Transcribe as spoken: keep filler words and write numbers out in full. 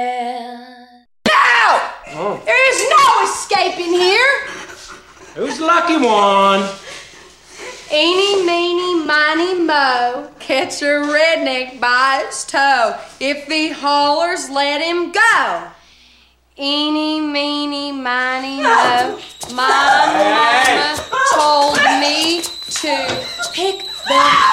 No! Oh. There is no escaping here. Who's the lucky one? Eeny, meeny, miny, mo, catch a redneck by its toe. If he hollers, let him go. Eeny, meeny, miny, mo, my mama told me to pick the